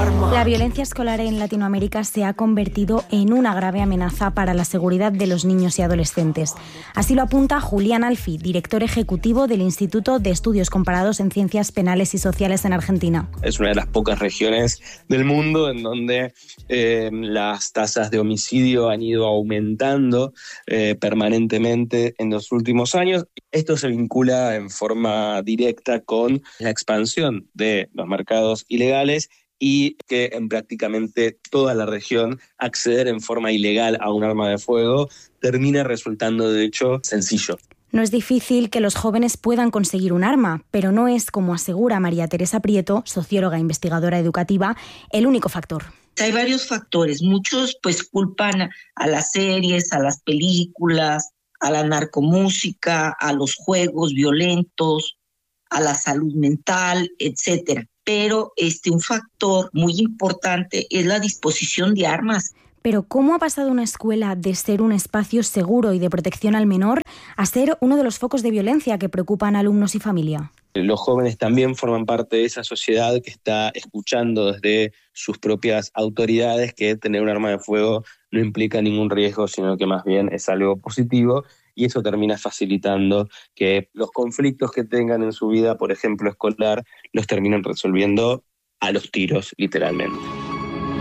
La violencia escolar en Latinoamérica se ha convertido en una grave amenaza para la seguridad de los niños y adolescentes. Así lo apunta Julián Alfi, director ejecutivo del Instituto de Estudios Comparados en Ciencias Penales y Sociales en Argentina. Es una de las pocas regiones del mundo en donde las tasas de homicidio han ido aumentando permanentemente en los últimos años. Esto se vincula en forma directa con la expansión de los mercados ilegales y que en prácticamente toda la región acceder en forma ilegal a un arma de fuego termina resultando de hecho sencillo. No es difícil que los jóvenes puedan conseguir un arma, pero no es, como asegura María Teresa Prieto, socióloga e investigadora educativa, el único factor. Hay varios factores. Muchos pues culpan a las series, a las películas, a la narcomúsica, a los juegos violentos, a la salud mental, etcétera. Pero un factor muy importante es la disposición de armas. Pero ¿cómo ha pasado una escuela de ser un espacio seguro y de protección al menor a ser uno de los focos de violencia que preocupan a alumnos y familia? Los jóvenes también forman parte de esa sociedad que está escuchando desde sus propias autoridades que tener un arma de fuego no implica ningún riesgo, sino que más bien es algo positivo, y eso termina facilitando que los conflictos que tengan en su vida, por ejemplo escolar, los terminen resolviendo a los tiros, literalmente.